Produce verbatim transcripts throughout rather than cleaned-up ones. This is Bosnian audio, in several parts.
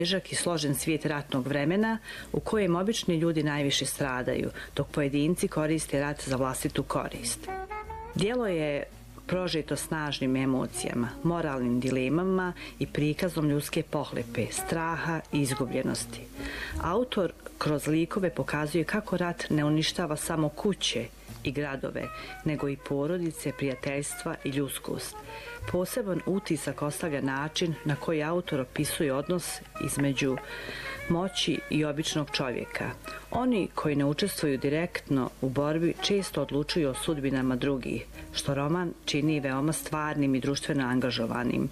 težak i složen svijet ratnog vremena u kojem obični ljudi najviše stradaju, dok pojedinci koriste rat za vlastitu korist. Djelo je prožeto snažnim emocijama, moralnim dilemama i prikazom ljudske pohlepe, straha i izgubljenosti. Autor kroz likove pokazuje kako rat ne uništava samo kuće i gradove, nego i porodice, prijateljstva i ljudskost. Poseban utisak ostavlja način na koji autor opisuje odnos između moći i običnog čovjeka. Oni koji ne učestvuju direktno u borbi često odlučuju o sudbinama drugih, što roman čini veoma stvarnim i društveno angažovanim.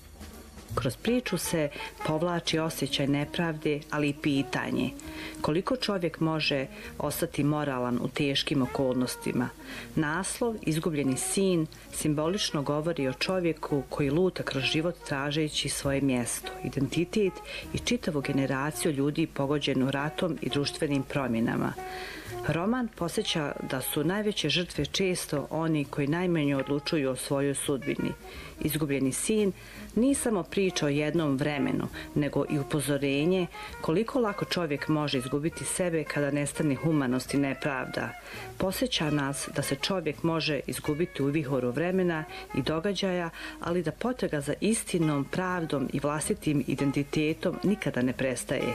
Kroz priču se povlači osjećaj nepravde, ali i pitanje koliko čovjek može ostati moralan u teškim okolnostima. Naslov Izgubljeni sin simbolično govori o čovjeku koji luta kroz život tražeći svoje mjesto, identitet i čitavu generaciju ljudi pogođenu ratom i društvenim promjenama. Roman podsjeća da su najveće žrtve često oni koji najmanje odlučuju o svojoj sudbini. Izgubljeni sin nije samo priča o jednom vremenu, nego i upozorenje koliko lako čovjek može izgubiti sebe kada nestane humanost i nepravda. Podsjeća nas da se čovjek može izgubiti u vihoru vremena i događaja, ali da potraga za istinom, pravdom i vlastitim identitetom nikada ne prestaje.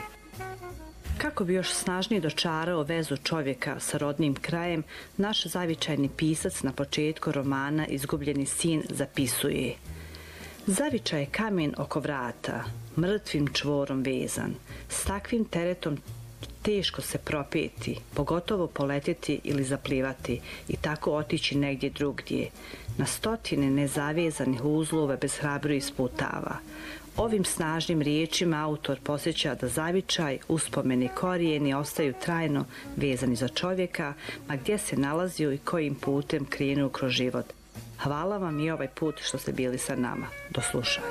Kako bi još snažnije dočarao vezu čovjeka sa rodnim krajem, naš zavičajni pisac na početku romana Izgubljeni sin zapisuje: Zavičaj je kamen oko vrata, mrtvim čvorom vezan, s takvim teretom teško se propeti, pogotovo poletjeti ili zaplivati i tako otići negdje drugdje. Na stotine nezavezanih uzlova bez hrabro isputava. Ovim snažnim riječima autor posjeća da zavičaj, uspomeni i korijeni ostaju trajno vezani za čovjeka, ma gdje se nalazio i kojim putem krenuo kroz život. Hvala vam i ovaj put što ste bili sa nama. Do slušanja.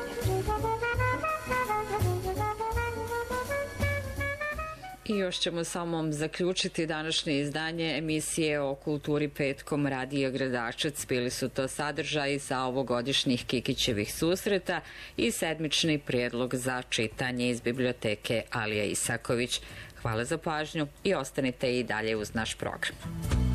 I još ćemo samo zaključiti današnje izdanje emisije o kulturi petkom radija Gradačac. Bili su to sadržaji sa ovogodišnjih Kikićevih susreta i sedmični prijedlog za čitanje iz biblioteke Alija Isaković. Hvala za pažnju i ostanite i dalje uz naš program.